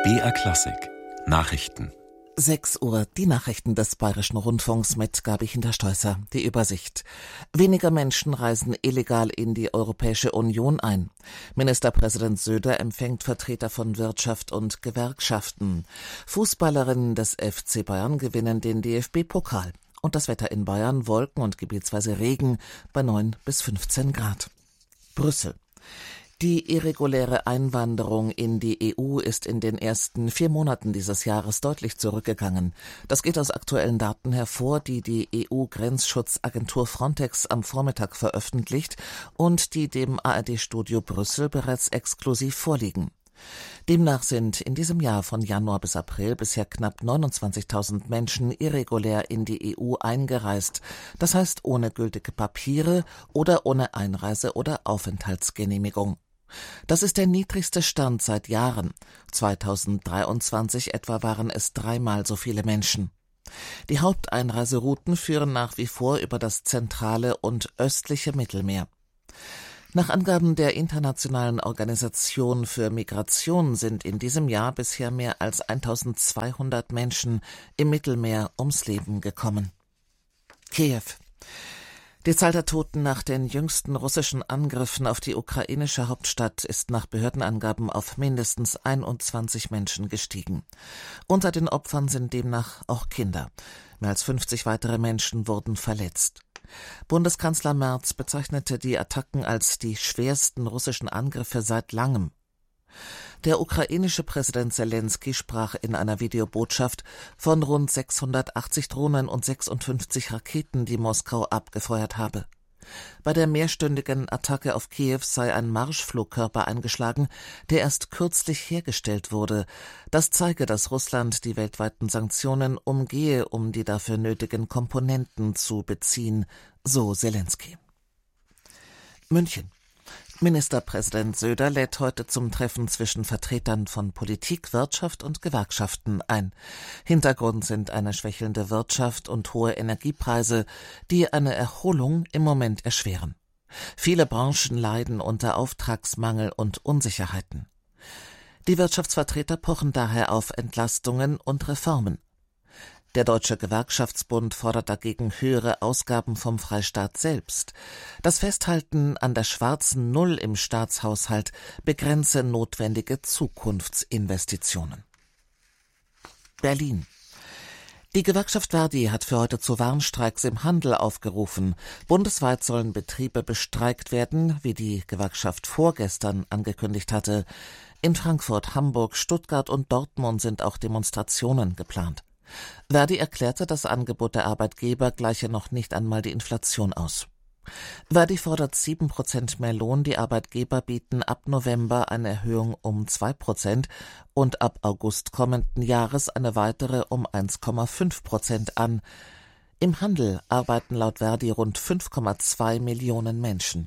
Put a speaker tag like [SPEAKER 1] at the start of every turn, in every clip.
[SPEAKER 1] BR Klassik Nachrichten.
[SPEAKER 2] 6 Uhr, die Nachrichten des Bayerischen Rundfunks mit Gabi Hinterstoisser. Die Übersicht. Weniger Menschen reisen illegal in die Europäische Union ein. Ministerpräsident Söder empfängt Vertreter von Wirtschaft und Gewerkschaften. Fußballerinnen des FC Bayern gewinnen den DFB-Pokal. Und das Wetter in Bayern: Wolken und gebietsweise Regen bei 9 bis 15 Grad. Brüssel. Die irreguläre Einwanderung in die EU ist in den ersten 4 Monaten dieses Jahres deutlich zurückgegangen. Das geht aus aktuellen Daten hervor, die die EU-Grenzschutzagentur Frontex am Vormittag veröffentlicht und die dem ARD-Studio Brüssel bereits exklusiv vorliegen. Demnach sind in diesem Jahr von Januar bis April bisher knapp 29.000 Menschen irregulär in die EU eingereist, das heißt ohne gültige Papiere oder ohne Einreise- oder Aufenthaltsgenehmigung. Das ist der niedrigste Stand seit Jahren. 2023 etwa waren es 3-mal so viele Menschen. Die Haupteinreiserouten führen nach wie vor über das zentrale und östliche Mittelmeer. Nach Angaben der Internationalen Organisation für Migration sind in diesem Jahr bisher mehr als 1.200 Menschen im Mittelmeer ums Leben gekommen. Kiew. Die Zahl der Toten nach den jüngsten russischen Angriffen auf die ukrainische Hauptstadt ist nach Behördenangaben auf mindestens 21 Menschen gestiegen. Unter den Opfern sind demnach auch Kinder. Mehr als 50 weitere Menschen wurden verletzt. Bundeskanzler Merz bezeichnete die Attacken als die schwersten russischen Angriffe seit langem. Der ukrainische Präsident Selenskyj sprach in einer Videobotschaft von rund 680 Drohnen und 56 Raketen, die Moskau abgefeuert habe. Bei der mehrstündigen Attacke auf Kiew sei ein Marschflugkörper eingeschlagen, der erst kürzlich hergestellt wurde. Das zeige, dass Russland die weltweiten Sanktionen umgehe, um die dafür nötigen Komponenten zu beziehen, so Selenskyj. München. Ministerpräsident Söder lädt heute zum Treffen zwischen Vertretern von Politik, Wirtschaft und Gewerkschaften ein. Hintergrund sind eine schwächelnde Wirtschaft und hohe Energiepreise, die eine Erholung im Moment erschweren. Viele Branchen leiden unter Auftragsmangel und Unsicherheiten. Die Wirtschaftsvertreter pochen daher auf Entlastungen und Reformen. Der Deutsche Gewerkschaftsbund fordert dagegen höhere Ausgaben vom Freistaat selbst. Das Festhalten an der schwarzen Null im Staatshaushalt begrenze notwendige Zukunftsinvestitionen. Berlin. Die Gewerkschaft ver.di hat für heute zu Warnstreiks im Handel aufgerufen. Bundesweit sollen Betriebe bestreikt werden, wie die Gewerkschaft vorgestern angekündigt hatte. In Frankfurt, Hamburg, Stuttgart und Dortmund sind auch Demonstrationen geplant. ver.di erklärte, das Angebot der Arbeitgeber gleiche noch nicht einmal die Inflation aus. ver.di fordert 7% mehr Lohn, die Arbeitgeber bieten ab November eine Erhöhung um 2% und ab August kommenden Jahres eine weitere um 1,5% an. Im Handel arbeiten laut ver.di rund 5,2 Millionen Menschen.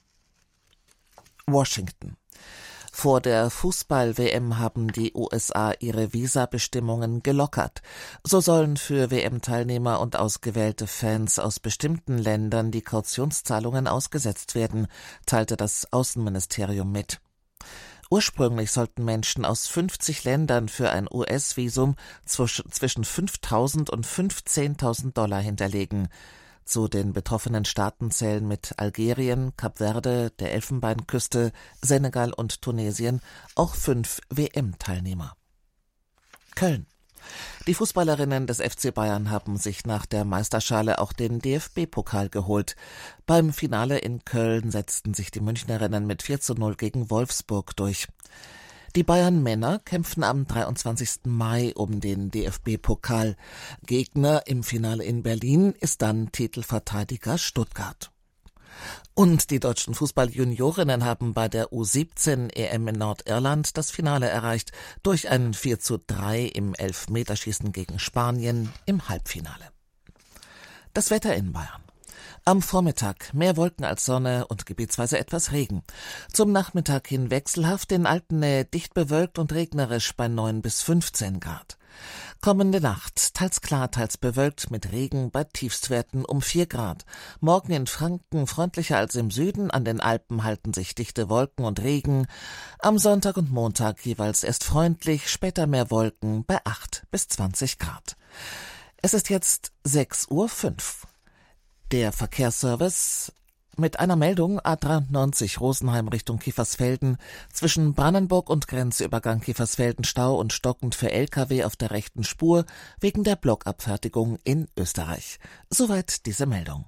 [SPEAKER 2] Washington. Vor der Fußball-WM haben die USA ihre Visabestimmungen gelockert. So sollen für WM-Teilnehmer und ausgewählte Fans aus bestimmten Ländern die Kautionszahlungen ausgesetzt werden, teilte das Außenministerium mit. Ursprünglich sollten Menschen aus 50 Ländern für ein US-Visum zwischen 5.000 und 15.000 Dollar hinterlegen. Zu den betroffenen Staaten zählen mit Algerien, Kap Verde, der Elfenbeinküste, Senegal und Tunesien auch 5 WM-Teilnehmer. Köln. Die Fußballerinnen des FC Bayern haben sich nach der Meisterschale auch den DFB-Pokal geholt. Beim Finale in Köln setzten sich die Münchnerinnen mit 4:0 gegen Wolfsburg durch. Die Bayern-Männer kämpfen am 23. Mai um den DFB-Pokal. Gegner im Finale in Berlin ist dann Titelverteidiger Stuttgart. Und die deutschen Fußball-Juniorinnen haben bei der U17-EM in Nordirland das Finale erreicht, durch ein 4:3 im Elfmeterschießen gegen Spanien im Halbfinale. Das Wetter in Bayern. Am Vormittag mehr Wolken als Sonne und gebietsweise etwas Regen. Zum Nachmittag hin wechselhaft, in Altennähe dicht bewölkt und regnerisch bei 9 bis 15 Grad. Kommende Nacht, teils klar, teils bewölkt mit Regen bei Tiefstwerten um 4 Grad. Morgen in Franken freundlicher als im Süden, an den Alpen halten sich dichte Wolken und Regen. Am Sonntag und Montag jeweils erst freundlich, später mehr Wolken bei 8 bis 20 Grad. Es ist jetzt 6:05 Uhr. Der Verkehrsservice mit einer Meldung: A93 Rosenheim Richtung Kiefersfelden, zwischen Brannenburg und Grenzübergang Kiefersfelden Stau und stockend für Lkw auf der rechten Spur wegen der Blockabfertigung in Österreich. Soweit diese Meldung.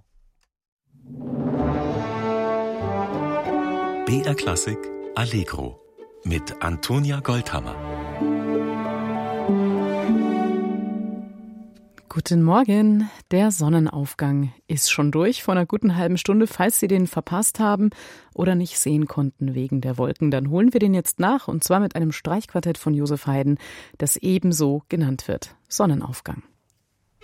[SPEAKER 1] BR Klassik Allegro mit Antonia Goldhammer.
[SPEAKER 3] Guten Morgen. Der Sonnenaufgang ist schon durch vor einer guten halben Stunde. Falls Sie den verpasst haben oder nicht sehen konnten wegen der Wolken, dann holen wir den jetzt nach, und zwar mit einem Streichquartett von Josef Haydn, das ebenso genannt wird: Sonnenaufgang.